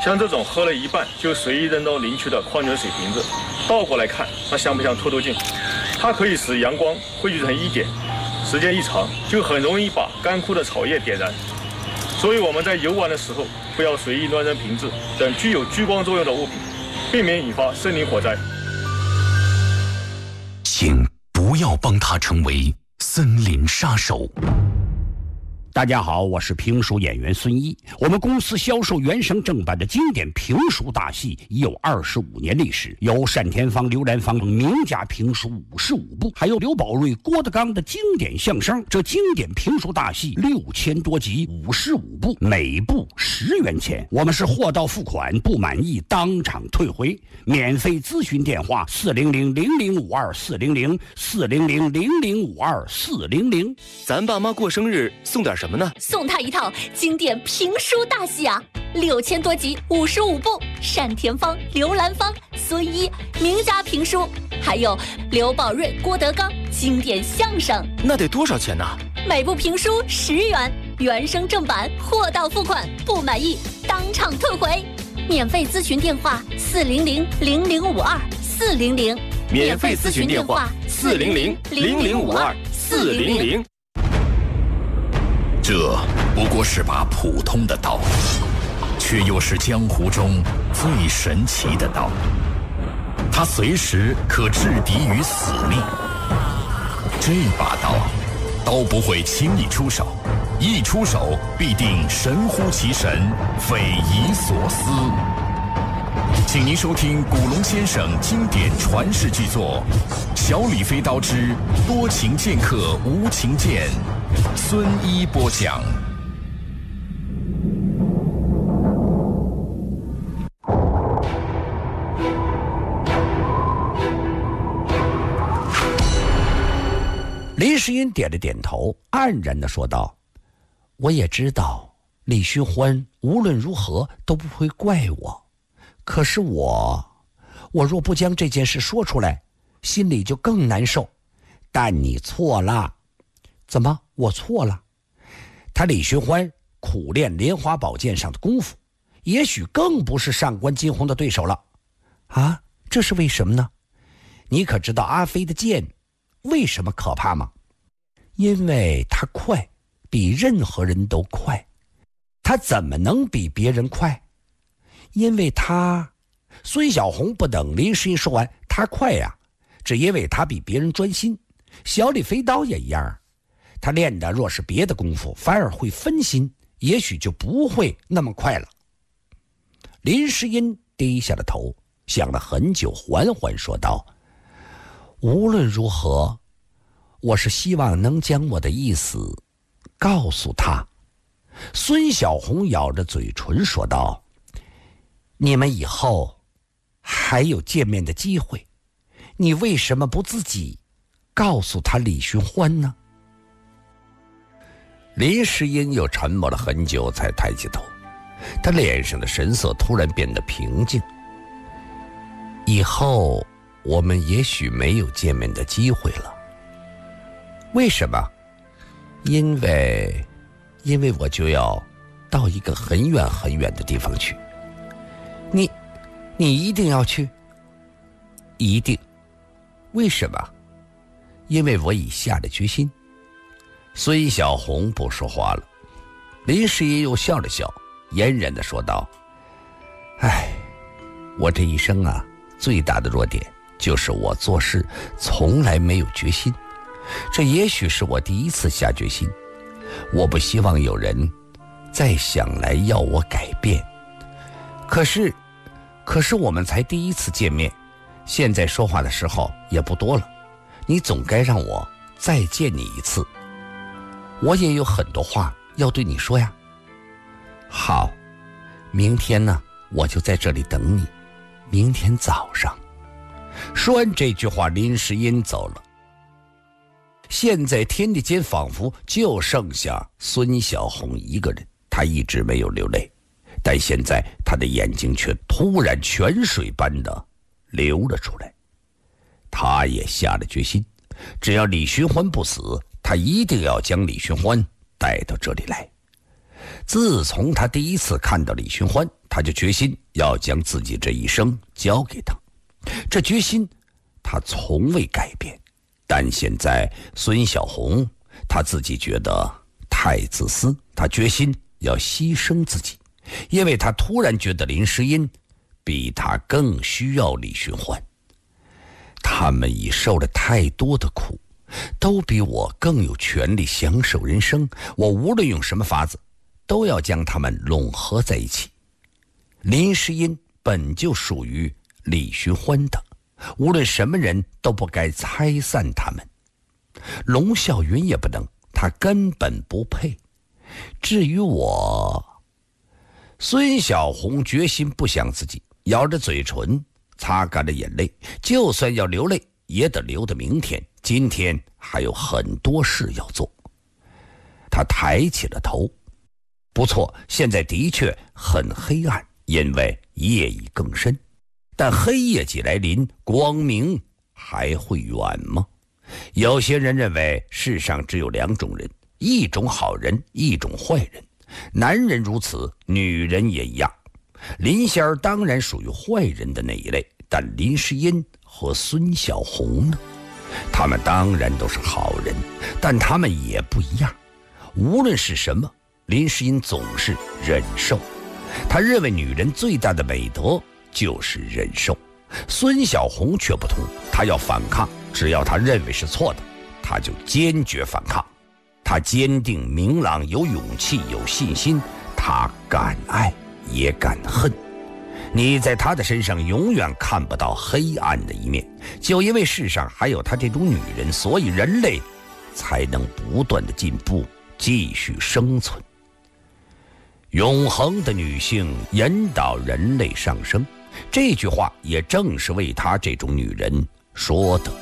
像这种喝了一半就随意扔到林区的矿泉水瓶子，倒过来看，它像不像透镜？它可以使阳光汇聚成一点，时间一长，就很容易把干枯的草叶点燃。所以我们在游玩的时候，不要随意乱扔瓶子等具有聚光作用的物品，避免引发森林火灾。 请不要帮他成为森林杀手。 大家好，我是评书演员孙一。我们公司销售原声正版的经典评书大戏已有25年历史，有单田芳、刘兰芳名家评书55部，还有刘宝瑞、郭德纲的经典相声。这经典评书大戏6000多集，55部，每部10元钱。我们是货到付款，不满意当场退回。免费咨询电话400-0052-400，400-0052-400。 咱爸妈过生日送点什么呢？ 送他一套经典评书大戏啊，6000多集，55部，单田芳、刘兰芳、孙一名家评书，还有刘宝瑞、郭德纲经典相声。 那得多少钱呢？ 每部评书10元，原声正版，货到付款，不满意当场退回。免费咨询电话400-0052-400， 免费咨询电话400-0052-400。 这不过是把普通的刀，却又是江湖中最神奇的刀。它随时可制敌于死地。这把刀，刀不会轻易出手，一出手必定神乎其神，匪夷所思。请您收听古龙先生经典传世巨作《小李飞刀之多情剑客无情剑》，孙一播讲。 林诗音点了点头，黯然地说道：我也知道李寻欢无论如何都不会怪我，可是我若不将这件事说出来，心里就更难受。但你错了。怎么我错了？他李寻欢苦练莲花宝剑上的功夫，也许更不是上官金鸿的对手了。啊，这是为什么呢？你可知道阿飞的剑为什么可怕吗？因为他快，比任何人都快。他怎么能比别人快？因为他……孙小红不等林诗音说完，他快呀，只因为他比别人专心。小李飞刀也一样，他练的若是别的功夫，反而会分心，也许就不会那么快了。林诗音低下了头，想了很久，缓缓说道：无论如何，我是希望能将我的意思告诉他。孙小红咬着嘴唇说道：你们以后还有见面的机会，你为什么不自己告诉他李寻欢呢？林诗音又沉默了很久，才抬起头，他脸上的神色突然变得平静。以后我们也许没有见面的机会了。为什么？因为我就要到一个很远很远的地方去。你一定要去？一定。为什么？因为我已下了决心。孙小红不说话了。林诗音又笑了笑，嫣然地说道：我这一生啊，最大的弱点就是我做事从来没有决心。这也许是我第一次下决心。我不希望有人再想来要我改变。可是我们才第一次见面，现在说话的时候也不多了，你总该让我再见你一次。我也有很多话要对你说呀。好，明天呢，我就在这里等你，明天早上。说完这句话，林诗音走了。现在天地间仿佛就剩下孙小红一个人，她一直没有流泪，但现在她的眼睛却突然泉水般的流了出来。她也下了决心，只要李寻欢不死，她一定要将李寻欢带到这里来。 自从他第一次看到李寻欢，他就决心要将自己这一生交给他。这决心他从未改变。但现在孙小红他自己觉得太自私，他决心要牺牲自己，因为他突然觉得林诗音比他更需要李寻欢。他们已受了太多的苦，都比我更有权利享受人生，我无论用什么法子都要将他们拢合在一起。林诗音本就属于李寻欢的，无论什么人都不该拆散他们。龙啸云也不能，他根本不配。至于我，孙小红决心不想自己，咬着嘴唇擦干了眼泪，就算要流泪也得留到明天，今天还有很多事要做。他抬起了头，不错，现在的确很黑暗，因为夜已更深。但黑夜既来临，光明还会远吗？有些人认为世上只有两种人，一种好人，一种坏人。男人如此，女人也一样。林仙儿当然属于坏人的那一类，但林诗音和孙小红呢？他们当然都是好人，但他们也不一样。无论是什么，林诗音总是忍受。他认为女人最大的美德就是忍受。孙小红却不同，她要反抗，只要她认为是错的，她就坚决反抗。她坚定明朗，有勇气，有信心，她敢爱也敢恨。你在她的身上永远看不到黑暗的一面，就因为世上还有她这种女人，所以人类才能不断的进步，继续生存。永恒的女性引导人类上升，这句话也正是为她这种女人说的。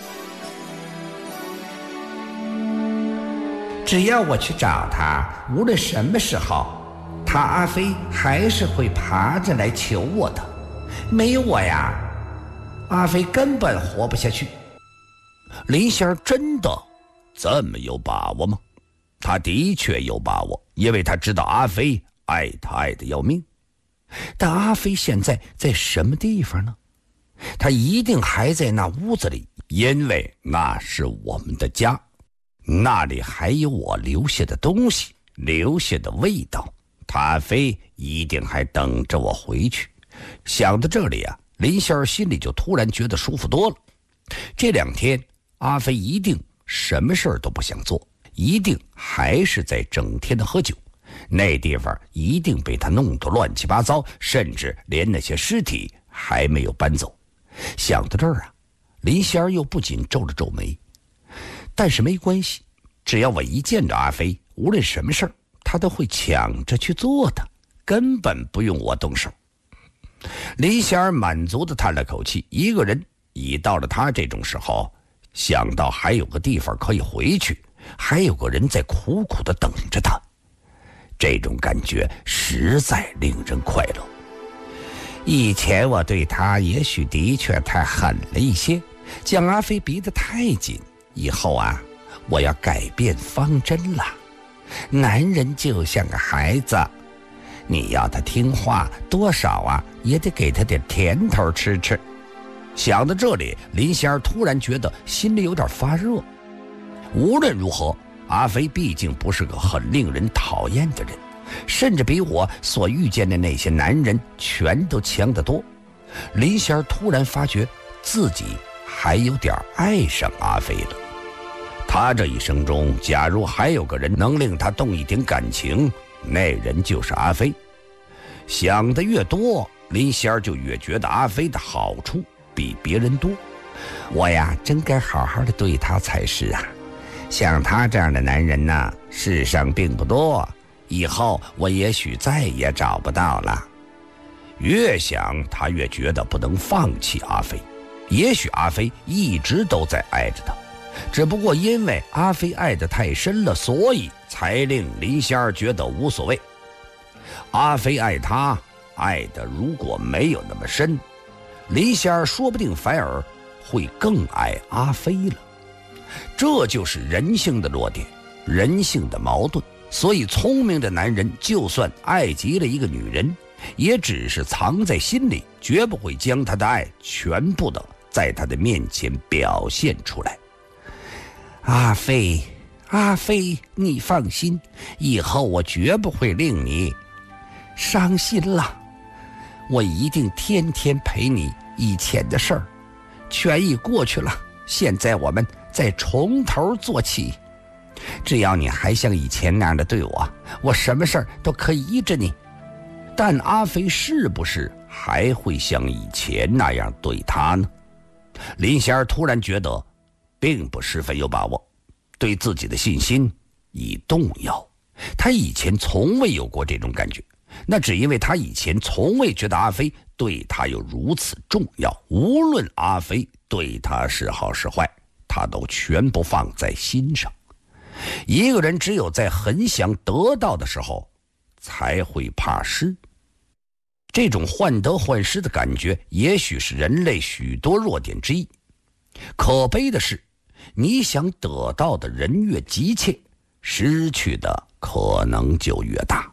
只要我去找她，无论什么时候，她阿飞还是会爬着来求我的。没有我呀，阿飞根本活不下去。 林仙儿真的这么有把握吗？他的确有把握，因为他知道阿飞爱他爱得要命。但阿飞现在在什么地方呢？他一定还在那屋子里，因为那是我们的家，那里还有我留下的东西，留下的味道。阿飞一定还等着我回去。想到这里啊，林仙儿心里就突然觉得舒服多了。这2天阿飞一定什么事儿都不想做，一定还是在整天的喝酒，那地方一定被他弄得乱七八糟，甚至连那些尸体还没有搬走。想到这儿啊，林仙儿又不仅皱了皱眉。但是没关系，只要我一见着阿飞，无论什么事儿他都会抢着去做的，根本不用我动手。林仙儿满足地叹了口气，一个人已到了他这种时候，想到还有个地方可以回去，还有个人在苦苦地等着他，这种感觉实在令人快乐。以前我对他也许的确太狠了一些，将阿飞逼得太紧，以后啊，我要改变方针了。男人就像个孩子，你要他听话，多少啊也得给他点甜头吃吃。想到这里，林仙儿突然觉得心里有点发热。无论如何，阿飞毕竟不是个很令人讨厌的人，甚至比我所遇见的那些男人全都强得多。林仙儿突然发觉自己还有点爱上阿飞了。他这一生中，假如还有个人能令他动一点感情，那人就是阿飞。想得越多，林仙儿就越觉得阿飞的好处比别人多。我呀，真该好好的对他才是啊。像他这样的男人呢，世上并不多，以后我也许再也找不到了。越想他越觉得不能放弃阿飞，也许阿飞一直都在爱着他，只不过因为阿飞爱得太深了，所以才令林仙儿觉得无所谓。阿飞爱他，爱得如果没有那么深，林仙儿说不定反而会更爱阿飞了。这就是人性的弱点，人性的矛盾。 所以聪明的男人就算爱极了一个女人，也只是藏在心里，绝不会将他的爱全部的在他的面前表现出来。阿飞，阿飞，你放心，以后我绝不会令你伤心了，我一定天天陪你。以前的事儿全已过去了，现在我们再从头做起。只要你还像以前那样的对我，我什么事儿都可以依着你。但阿飞是不是还会像以前那样对他呢？林仙儿突然觉得并不十分有把握，对自己的信心已动摇。他以前从未有过这种感觉，那只因为他以前从未觉得阿飞对他有如此重要，无论阿飞对他是好是坏，他都全部放在心上。一个人只有在很想得到的时候才会怕失，这种患得患失的感觉也许是人类许多弱点之一。可悲的是，你想得到的人越急切，失去的可能就越大。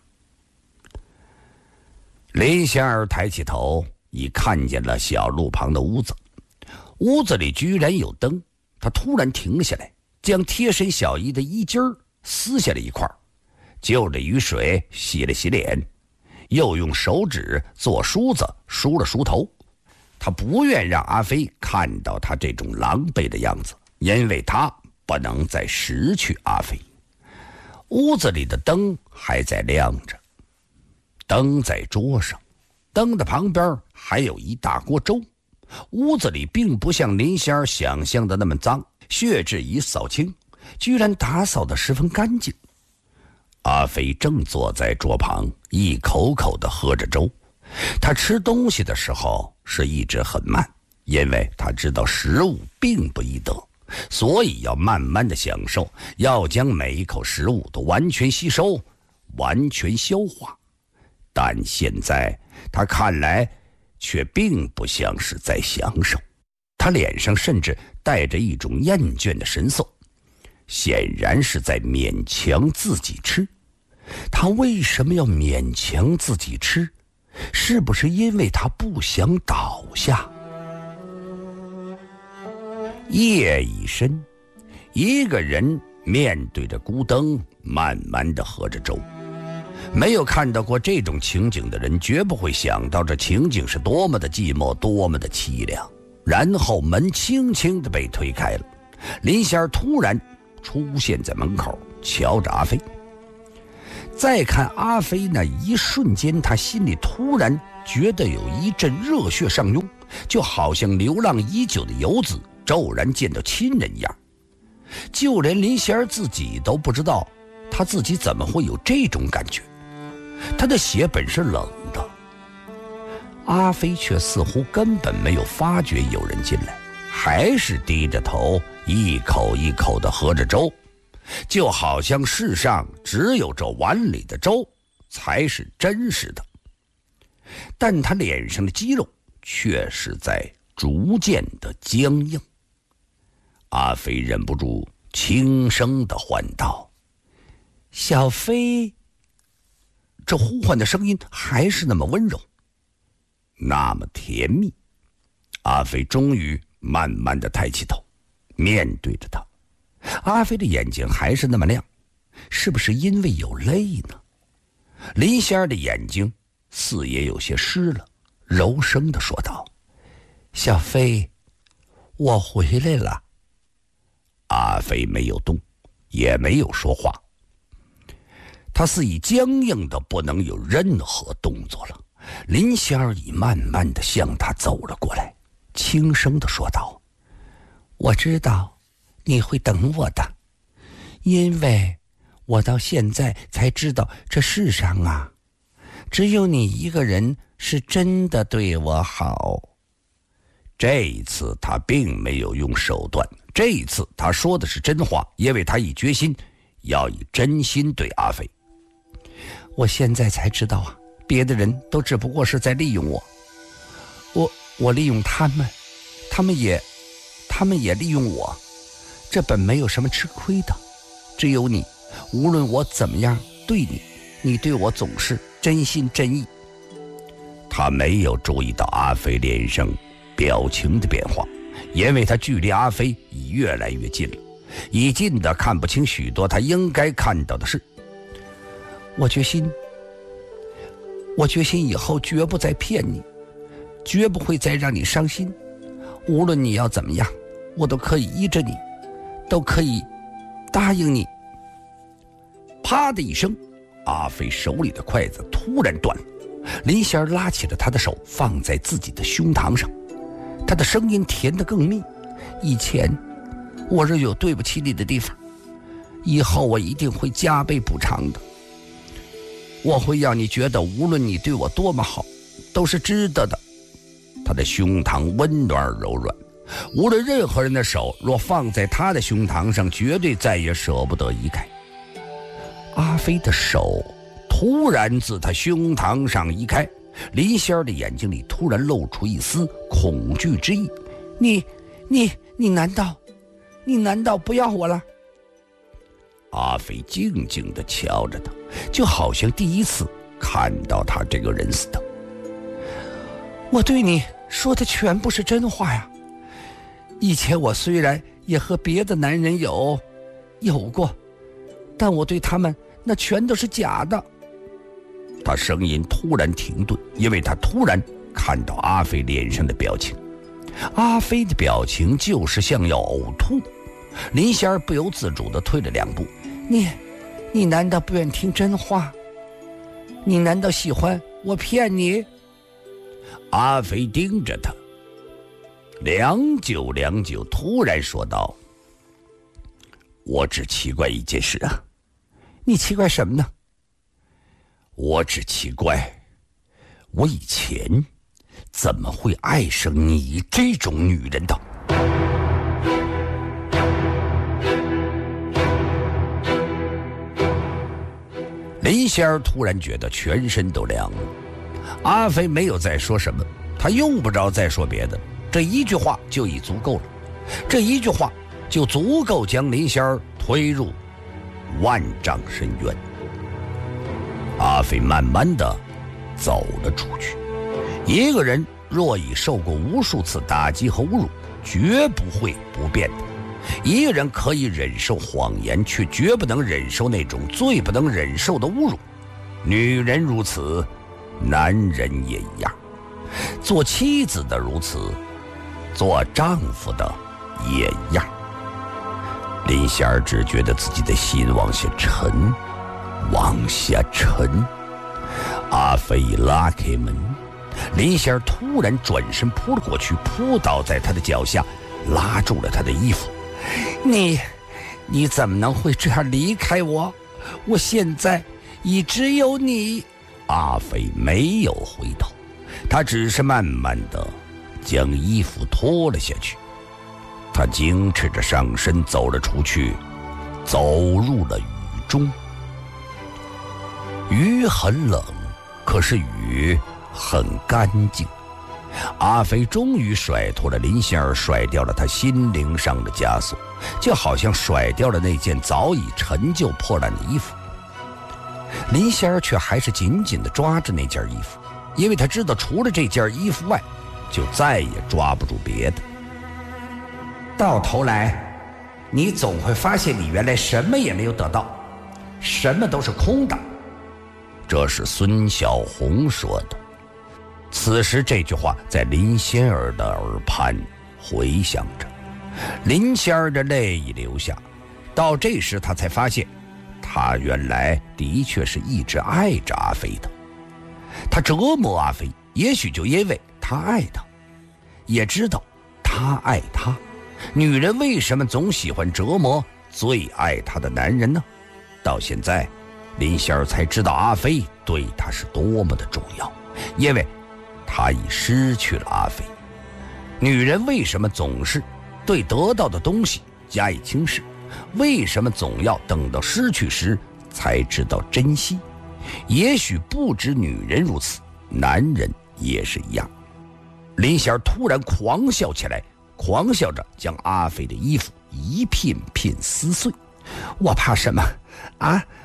林仙儿抬起头，已看见了小路旁的屋子，屋子里居然有灯。他突然停下来，将贴身小衣的衣襟撕下了一块，就着雨水洗了洗脸，又用手指做梳子梳了梳头。他不愿让阿飞看到他这种狼狈的样子，因为他不能再失去阿飞。屋子里的灯还在亮着，灯在桌上，灯的旁边还有一大锅粥。屋子里并不像林仙儿想象的那么脏，血渍已扫清，居然打扫得十分干净。阿飞正坐在桌旁，一口口地喝着粥。他吃东西的时候是一直很慢，因为他知道食物并不易得，所以要慢慢地享受，要将每一口食物都完全吸收，完全消化。但现在他看来却并不像是在享受，他脸上甚至带着一种厌倦的神色，显然是在勉强自己吃。他为什么要勉强自己吃？是不是因为他不想倒下？夜已深，一个人面对着孤灯，慢慢地喝着粥。没有看到过这种情景的人，绝不会想到这情景是多么的寂寞，多么的凄凉。然后门轻轻地被推开了，林仙儿突然出现在门口，瞧着阿飞。再看阿飞那一瞬间，他心里突然觉得有一阵热血上涌，就好像流浪已久的游子骤然见到亲人一样。就连林仙儿自己都不知道他自己怎么会有这种感觉。他的血本是冷的，阿飞却似乎根本没有发觉有人进来，还是低着头一口一口地喝着粥，就好像世上只有这碗里的粥才是真实的。但他脸上的肌肉却是在逐渐的僵硬。阿飞忍不住轻声地唤道：“小飞。”这呼唤的声音还是那么温柔，那么甜蜜。阿飞终于慢慢地抬起头，面对着他。阿飞的眼睛还是那么亮，是不是因为有泪呢？林仙儿的眼睛似也有些湿了，柔声地说道：“小飞，我回来了。”阿飞没有动，也没有说话。他似已僵硬的不能有任何动作了。林仙儿已慢慢的向他走了过来，轻声的说道：“我知道你会等我的，因为我到现在才知道这世上啊，只有你一个人是真的对我好。”这一次他并没有用手段，这一次他说的是真话，因为他已决心要以真心对阿飞。我现在才知道啊，别的人都只不过是在利用我利用他们，他们也利用我，这本没有什么吃亏的。只有你，无论我怎么样对你，你对我总是真心真意。 他没有注意到阿飞脸上表情的变化，因为他距离阿飞已越来越近了，已近的看不清许多他应该看到的事。 我决心以后绝不再骗你，绝不会再让你伤心。无论你要怎么样，我都可以依着你，都可以答应你。 啪的一声，阿飞手里的筷子突然断了。林仙儿拉起了他的手，放在自己的胸膛上，他的声音甜得更密。 以前我若有对不起你的地方，以后我一定会加倍补偿的。我会让你觉得无论你对我多么好，都是值得的。 他的胸膛温暖而柔软，无论任何人的手若放在他的胸膛上，绝对再也舍不得移开。阿飞的手突然自他胸膛上移开，林仙儿的眼睛里突然露出一丝恐惧之意。 你难道不要我了？ 阿飞静静地瞧着他，就好像第一次看到他这个人似的。 我对你说的全部是真话呀。以前我虽然也和别的男人有过，但我对他们那全都是假的。 他声音突然停顿，因为他突然看到阿飞脸上的表情。阿飞的表情就是像要呕吐。林仙儿不由自主地退了2步。 你难道不愿听真话？你难道喜欢我骗你？ 阿飞盯着他，良久，突然说道：“我只奇怪一件事啊。” 你奇怪什么呢？ 我只奇怪，我以前怎么会爱上你这种女人的？林仙儿突然觉得全身都凉了。阿飞没有再说什么，他用不着再说别的，这一句话就已足够了。这一句话就足够将林仙儿推入万丈深渊。阿飞慢慢地走了出去。一个人若已受过无数次打击和侮辱，绝不会不变的。一个人可以忍受谎言，却绝不能忍受那种最不能忍受的侮辱。女人如此，男人也一样。做妻子的如此，做丈夫的也一样。林仙儿只觉得自己的心往下沉，往下沉。阿飞一拉开门，林仙儿突然转身扑了过去，扑倒在他的脚下，拉住了他的衣服。 你怎么能会这样离开我？我现在已只有你。 阿飞没有回头，他只是慢慢地将衣服脱了下去。他矜持着上身走了出去，走入了雨中。雨很冷，可是雨很干净。阿飞终于甩脱了林仙儿甩掉了他心灵上的枷锁，就好像甩掉了那件早已陈旧破烂的衣服。林仙儿却还是紧紧地抓着那件衣服，因为他知道除了这件衣服外，就再也抓不住别的。 到头来，你总会发现你原来什么也没有得到，什么都是空的。 这是孙小红说的。此时这句话在林仙儿的耳畔回响着，林仙儿的泪已流下。到这时他才发现，他原来的确是一直爱着阿飞的。他折磨阿飞，也许就因为他爱他，也知道他爱他。女人为什么总喜欢折磨最爱她的男人呢？到现在林仙儿才知道阿飞对她是多么的重要，因为她已失去了阿飞。女人为什么总是对得到的东西加以轻视？为什么总要等到失去时才知道珍惜？也许不止女人如此，男人也是一样。林仙儿突然狂笑起来，狂笑着将阿飞的衣服一片片撕碎。 我怕什么啊？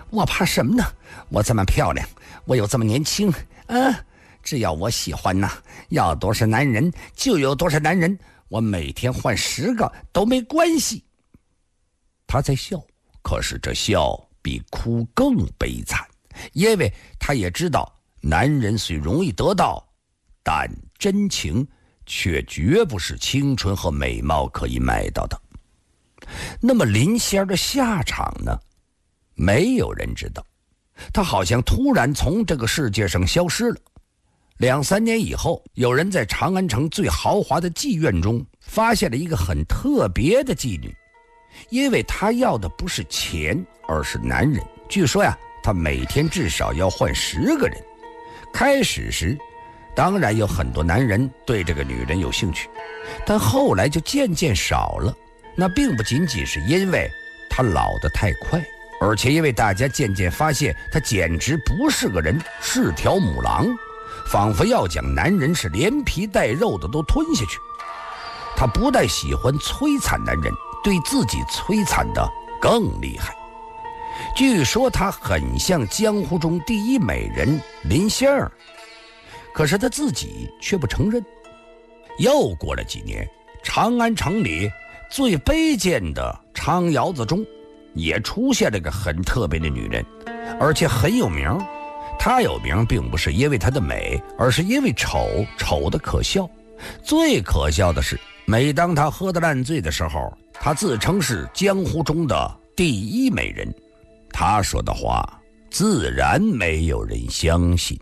我怕什么呢？我这么漂亮，我又这么年轻，只要我喜欢呐，要多少男人就有多少男人，我每天换10个都没关系。他在笑，可是这笑比哭更悲惨，因为他也知道男人虽容易得到，但真情却绝不是青春和美貌可以买到的。那么林仙儿的下场呢？没有人知道，他好像突然从这个世界上消失了。2、3年以后，有人在长安城最豪华的妓院中发现了一个很特别的妓女，因为她要的不是钱，而是男人。据说呀，她每天至少要换10个人。开始时，当然有很多男人对这个女人有兴趣，但后来就渐渐少了。那并不仅仅是因为她老得太快，而且因为大家渐渐发现她简直不是个人，是条母狼，仿佛要将男人是连皮带肉的都吞下去。她不但喜欢摧残男人，对自己摧残的更厉害。据说她很像江湖中第一美人林仙儿，可是她自己却不承认。又过了几年，长安城里最卑贱的娼窑子中也出现了个很特别的女人，而且很有名。她有名并不是因为她的美，而是因为丑的可笑。最可笑的是，每当她喝得烂醉的时候，她自称是江湖中的第一美人。她说的话自然没有人相信。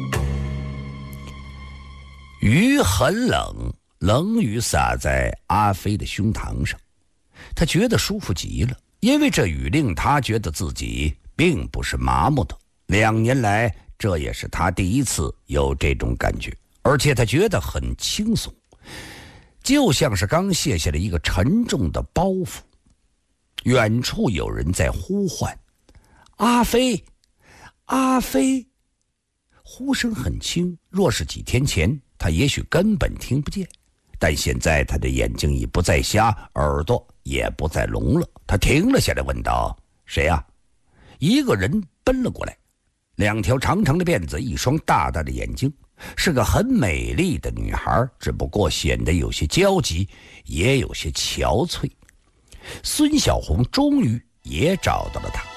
雨很冷，冷雨洒在阿飞的胸膛上，他觉得舒服极了，因为这雨令他觉得自己并不是麻木的。2年来，这也是他第一次有这种感觉，而且他觉得很轻松，就像是刚卸下了一个沉重的包袱。远处有人在呼唤：“阿飞，阿飞！”呼声很轻，若是几天前，他也许根本听不见。但现在他的眼睛已不再瞎，耳朵也不再聋了。他停了下来，问道：“谁呀？”一个人奔了过来，2条长长的辫子，一双大大的眼睛，是个很美丽的女孩，只不过显得有些焦急，也有些憔悴。孙小红终于也找到了她。